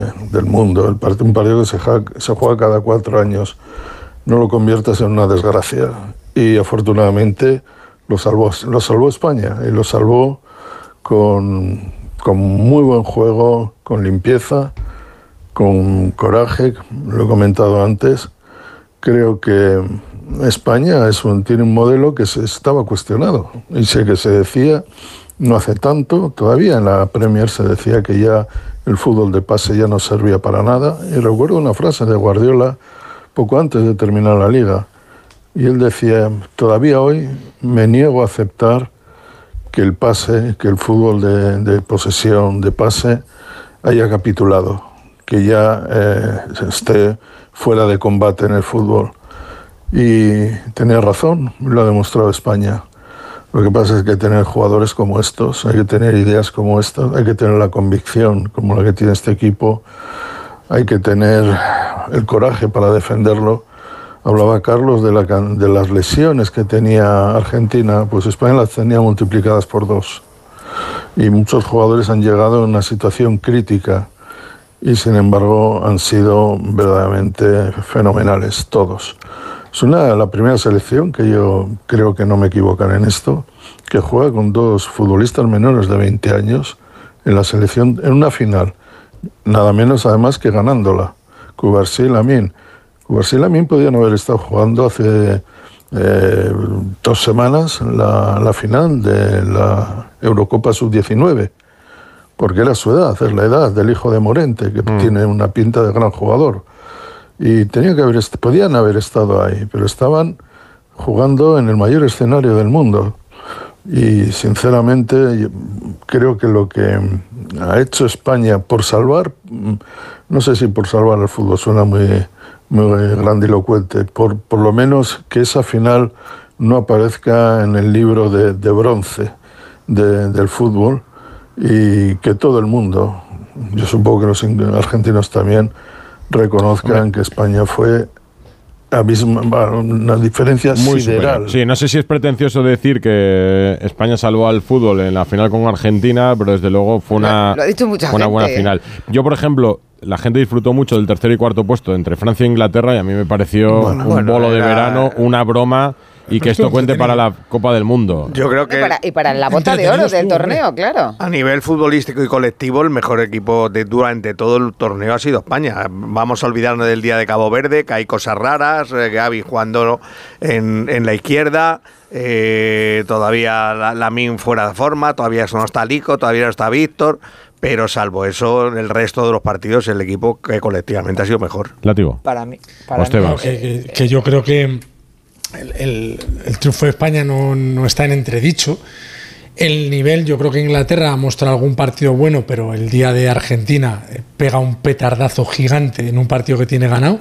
del mundo. Un partido que se juega cada 4 años. No lo conviertas en una desgracia. Y afortunadamente lo salvó España, y lo salvó con muy buen juego, con limpieza, con coraje. Lo he comentado antes. Creo que España tiene un modelo que se estaba cuestionado, y sé que se decía no hace tanto, todavía en la Premier se decía que ya el fútbol de pase ya no servía para nada, y recuerdo una frase de Guardiola poco antes de terminar la liga, y él decía: todavía hoy me niego a aceptar que el fútbol de posesión, de pase, haya capitulado, que ya esté fuera de combate en el fútbol. Y tenía razón, lo ha demostrado España. Lo que pasa es que hay que tener jugadores como estos, hay que tener ideas como estas, hay que tener la convicción como la que tiene este equipo, hay que tener el coraje para defenderlo. Hablaba Carlos de las lesiones que tenía Argentina, pues España las tenía multiplicadas por 2. Y muchos jugadores han llegado en una situación crítica, y sin embargo han sido verdaderamente fenomenales todos. Es la primera selección, que yo creo que no me equivocaré en esto, que juega con 2 futbolistas menores de 20 años en la selección, en una final, nada menos además que ganándola. Cubarsí y Lamine podían haber estado jugando hace 2 semanas la final de la Eurocopa Sub-19, porque era su edad, es la edad del hijo de Morente, que tiene una pinta de gran jugador. Y podían haber estado ahí, pero estaban jugando en el mayor escenario del mundo. Y sinceramente creo que lo que ha hecho España por salvar, no sé si por salvar el fútbol, suena muy grandilocuente, por lo menos que esa final no aparezca en el libro de bronce del fútbol, y que todo el mundo, yo supongo que los argentinos también, reconozcan que España fue una diferencia muy sideral. Sí, no sé si es pretencioso decir que España salvó al fútbol en la final con Argentina, pero desde luego fue una buena final. Yo, por ejemplo, la gente disfrutó mucho del tercer y cuarto puesto entre Francia e Inglaterra, y a mí me pareció un bolo de verano, una broma. Y que esto cuente para la Copa del Mundo. Yo creo que y para la bota de oro del torneo, claro. A nivel futbolístico y colectivo, el mejor equipo durante todo el torneo ha sido España. Vamos a olvidarnos del día de Cabo Verde, que hay cosas raras, Gavi jugando en la izquierda, todavía Lamine fuera de forma, todavía no está Lico, todavía no está Víctor. Pero salvo eso, el resto de los partidos, el equipo que colectivamente ha sido mejor. Látigo. Para mí que yo creo que el triunfo de España no está en entredicho. El nivel, yo creo que Inglaterra ha mostrado algún partido bueno, pero el día de Argentina pega un petardazo gigante en un partido que tiene ganado.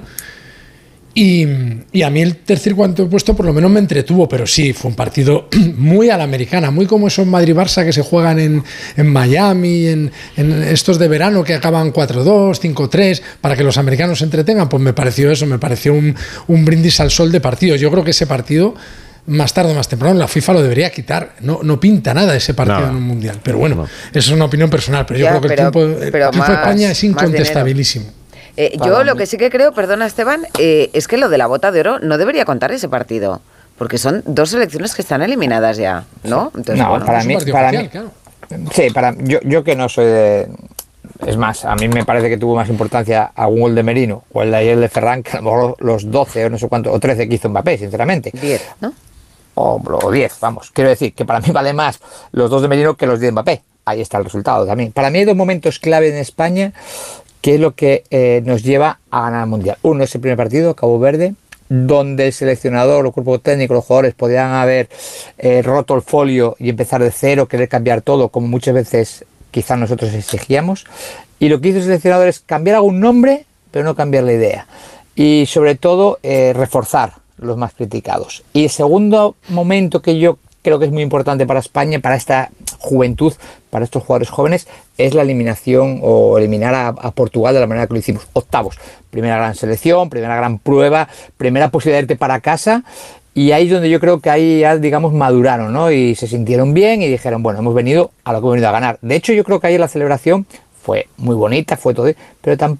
Y a mí el tercer y cuarto puesto por lo menos me entretuvo, pero sí, fue un partido muy a la americana, muy como esos Madrid-Barça que se juegan en Miami, en estos de verano que acaban 4-2, 5-3, para que los americanos se entretengan. Pues me pareció eso, me pareció un brindis al sol de partido. Yo creo que ese partido, más tarde o más temprano, la FIFA lo debería quitar. No pinta nada ese partido en un mundial. Pero bueno, eso es una opinión personal, pero yo creo que el triunfo de España es incontestabilísimo. Yo lo que sí que creo, perdona Esteban, es que lo de la bota de oro no debería contar ese partido, porque son 2 selecciones que están eliminadas ya, ¿no? Entonces, no, bueno, para mí, claro. Sí, yo que no soy de... Es más, a mí me parece que tuvo más importancia algún gol de Merino o el de ayer de Ferran, que a lo mejor los 12 o no sé cuánto, o 13 que hizo Mbappé, sinceramente. 10, ¿no? O 10, vamos. Quiero decir que para mí vale más los 2 de Merino que los 10 de Mbappé. Ahí está el resultado también. Para mí hay 2 momentos clave en España que es lo que nos lleva a ganar el Mundial. Uno es el primer partido, Cabo Verde, donde el seleccionador, el cuerpo técnico, los jugadores podían haber roto el folio y empezar de cero, querer cambiar todo, como muchas veces quizás nosotros exigíamos. Y lo que hizo el seleccionador es cambiar algún nombre, pero no cambiar la idea. Y sobre todo reforzar los más criticados. Y el segundo momento que yo creo que es muy importante para España, para esta juventud, para estos jugadores jóvenes, es la eliminación o eliminar a Portugal de la manera que lo hicimos. Octavos, primera gran selección, primera gran prueba, primera posibilidad de irte para casa, y ahí es donde yo creo que ahí ya, digamos, maduraron, ¿no? Y se sintieron bien y dijeron, bueno, hemos venido a lo que hemos venido a ganar. De hecho, yo creo que ahí la celebración fue muy bonita, fue todo, pero